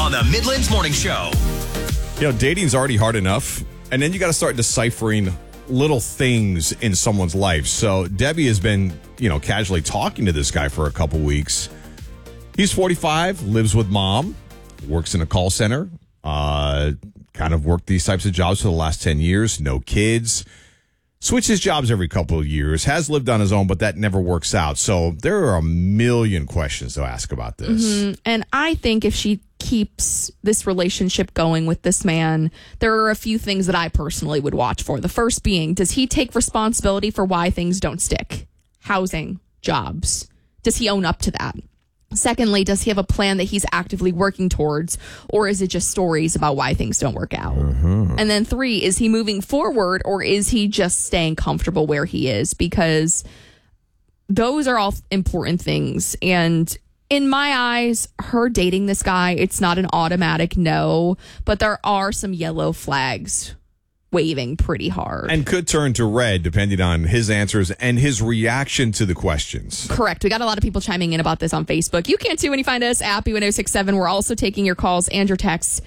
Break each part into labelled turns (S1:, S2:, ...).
S1: on the Midlands Morning Show.
S2: You know, dating's already hard enough, and then you got to start deciphering little things in someone's life. So Debbie has been, casually talking to this guy for a couple weeks. He's 45, lives with mom, works in a call center, kind of worked these types of jobs for the last 10 years, no kids. Switches jobs every couple of years, has lived on his own, but that never works out. So there are a million questions to ask about this.
S3: Mm-hmm. And I think if she keeps this relationship going with this man, there are a few things that I personally would watch for. The first being, does he take responsibility for why things don't stick? Housing, jobs. Does he own up to that? Secondly, does he have a plan that he's actively working towards, or is it just stories about why things don't work out? And then 3, is he moving forward, or is he just staying comfortable where he is? Because those are all important things. And in my eyes, her dating this guy, it's not an automatic no, but there are some yellow flags waving pretty hard.
S2: And could turn to red depending on his answers and his reaction to the questions.
S3: Correct. We got a lot of people chiming in about this on Facebook. You can too when you find us at B1067. We're also taking your calls and your texts,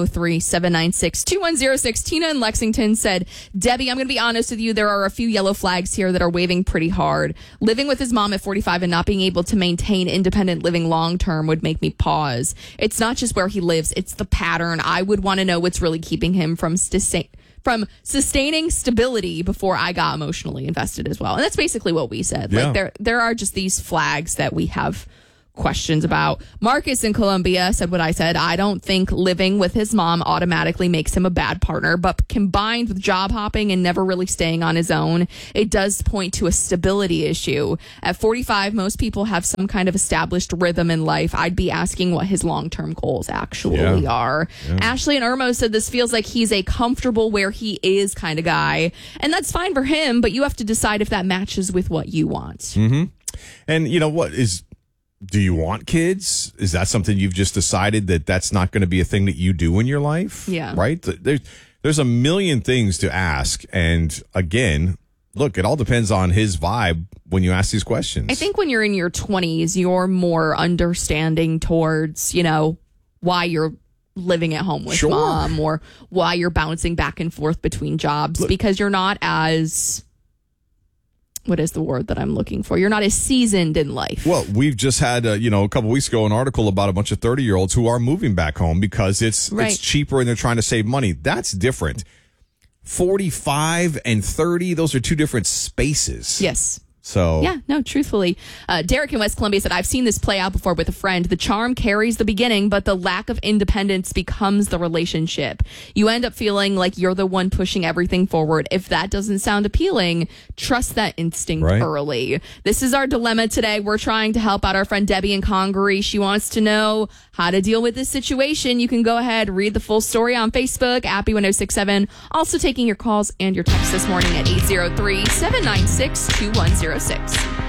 S3: 803-796-2106. Tina in Lexington said, Debbie, I'm going to be honest with you. There are a few yellow flags here that are waving pretty hard. Living with his mom at 45 and not being able to maintain independent living long term would make me pause. It's not just where he lives. It's the pattern. I would want to know what's really keeping him from sustaining stability before I got emotionally invested as well. And that's basically what we said.
S2: Yeah.
S3: Like there are just these flags that we have questions about. Marcus in Columbia said what I said. I don't think living with his mom automatically makes him a bad partner, but combined with job hopping and never really staying on his own, it does point to a stability issue. At 45, most people have some kind of established rhythm in life. I'd be asking what his long-term goals actually are. Yeah. Ashley and Irmo said this feels like he's a comfortable where he is kind of guy, and that's fine for him, but you have to decide if that matches with what you want.
S2: Mm-hmm. And do you want kids? Is that something you've just decided that that's not going to be a thing that you do in your life?
S3: Yeah.
S2: Right? There's a million things to ask. And again, look, it all depends on his vibe when you ask these questions.
S3: I think when you're in your 20s, you're more understanding towards, why you're living at home with mom or why you're bouncing back and forth between jobs because you're not as... What is the word that I'm looking for? You're not as seasoned in life.
S2: Well, we've just had, a couple weeks ago, an article about a bunch of 30-year-olds who are moving back home because it's cheaper and they're trying to save money. That's different. 45 and 30, those are two different spaces.
S3: Yes.
S2: So
S3: yeah, no, truthfully. Derek in West Columbia said, I've seen this play out before with a friend. The charm carries the beginning, but the lack of independence becomes the relationship. You end up feeling like you're the one pushing everything forward. If that doesn't sound appealing, trust that instinct early. This is our dilemma today. We're trying to help out our friend Debbie in Congaree. She wants to know how to deal with this situation. You can go ahead, read the full story on Facebook, at B1067. Also taking your calls and your texts this morning at 803-796-2106.